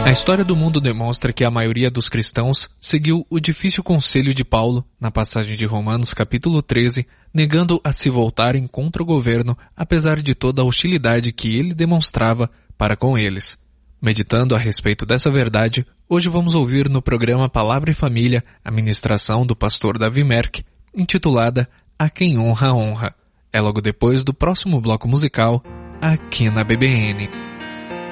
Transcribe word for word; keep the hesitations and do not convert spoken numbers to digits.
A história do mundo demonstra que a maioria dos cristãos seguiu o difícil conselho de Paulo, na passagem de Romanos capítulo treze, negando a se voltarem contra o governo, apesar de toda a hostilidade que ele demonstrava para com eles. Meditando a respeito dessa verdade, hoje vamos ouvir no programa Palavra e Família a ministração do pastor Davi Merck, intitulada A Quem Honra, Honra. É logo depois do próximo bloco musical, aqui na B B N.